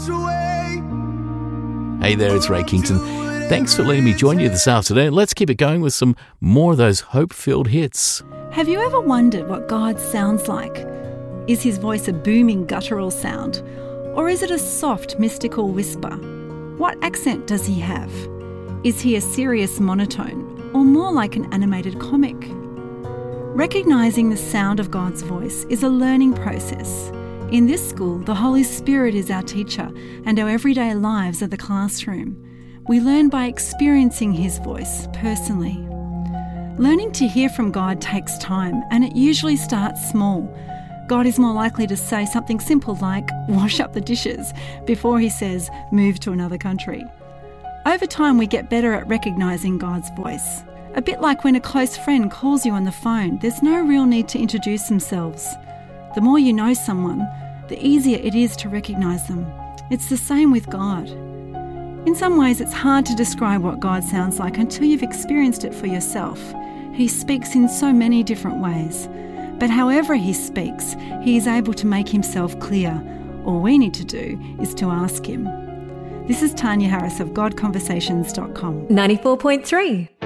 Hey there, it's Ray Kingston. Thanks for letting me join you this afternoon. Let's keep it going with some more of those hope-filled hits. Have you ever wondered what God sounds like? Is his voice a booming guttural sound? Or is it a soft mystical whisper? What accent does he have? Is he a serious monotone or more like an animated comic? Recognising the sound of God's voice is a learning process. In this school, the Holy Spirit is our teacher and our everyday lives are the classroom. We learn by experiencing his voice personally. Learning to hear from God takes time, and it usually starts small. God is more likely to say something simple like, wash up the dishes, before he says, move to another country. Over time, we get better at recognising God's voice. A bit like when a close friend calls you on the phone, there's no real need to introduce themselves. The more you know someone, the easier it is to recognise them. It's the same with God. In some ways, it's hard to describe what God sounds like until you've experienced it for yourself. He speaks in so many different ways. But however he speaks, he is able to make himself clear. All we need to do is to ask him. This is Tanya Harris of GodConversations.com. 94.3